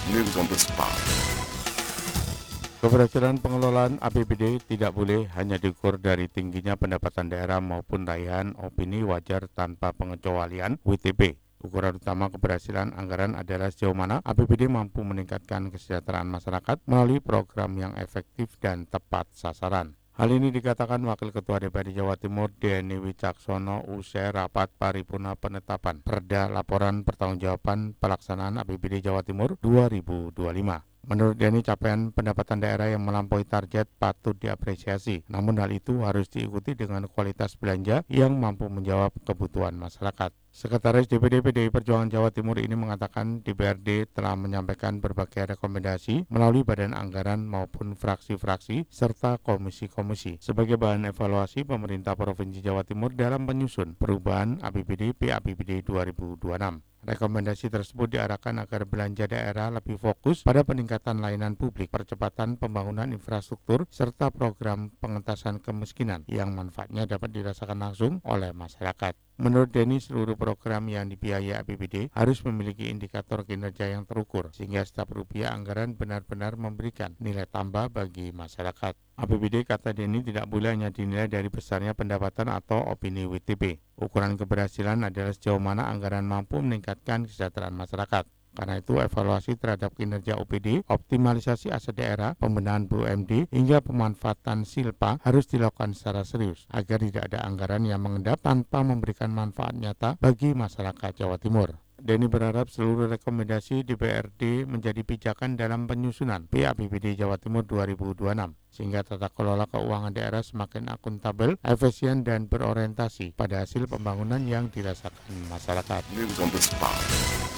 News on the spot. Keberhasilan pengelolaan APBD tidak boleh hanya diukur dari tingginya pendapatan daerah maupun raihan opini wajar tanpa pengecualian WTP. Ukuran utama keberhasilan anggaran adalah sejauh mana APBD mampu meningkatkan kesejahteraan masyarakat melalui program yang efektif dan tepat sasaran. Hal ini dikatakan Wakil Ketua DPRD Jawa Timur Denny Wicaksono usai rapat paripurna penetapan Perda Laporan Pertanggungjawaban Pelaksanaan APBD Jawa Timur 2025. Menurut Denny, capaian pendapatan daerah yang melampaui target patut diapresiasi. Namun hal itu harus diikuti dengan kualitas belanja yang mampu menjawab kebutuhan masyarakat. Sekretaris DPD PDI Perjuangan Jawa Timur ini mengatakan DPRD telah menyampaikan berbagai rekomendasi melalui badan anggaran maupun fraksi-fraksi serta komisi-komisi sebagai bahan evaluasi pemerintah Provinsi Jawa Timur dalam menyusun perubahan APBD PAPBD 2026. Rekomendasi tersebut diarahkan agar belanja daerah lebih fokus pada peningkatan layanan publik, percepatan pembangunan infrastruktur, serta program pengentasan kemiskinan yang manfaatnya dapat dirasakan langsung oleh masyarakat. Menurut Denny, seluruh program yang dibiayai APBD harus memiliki indikator kinerja yang terukur, sehingga setiap rupiah anggaran benar-benar memberikan nilai tambah bagi masyarakat. APBD, kata Denny, tidak boleh hanya dinilai dari besarnya pendapatan atau opini WTP. Ukuran keberhasilan adalah sejauh mana anggaran mampu meningkatkan kesejahteraan masyarakat. Karena itu, evaluasi terhadap kinerja OPD, optimalisasi aset daerah, pembenahan BUMD, hingga pemanfaatan silpa harus dilakukan secara serius agar tidak ada anggaran yang mengendap tanpa memberikan manfaat nyata bagi masyarakat Jawa Timur. Denny berharap seluruh rekomendasi DPRD menjadi pijakan dalam penyusunan PAPBD Jawa Timur 2026, sehingga tata kelola keuangan daerah semakin akuntabel, efisien, dan berorientasi pada hasil pembangunan yang dirasakan masyarakat. News on the spot.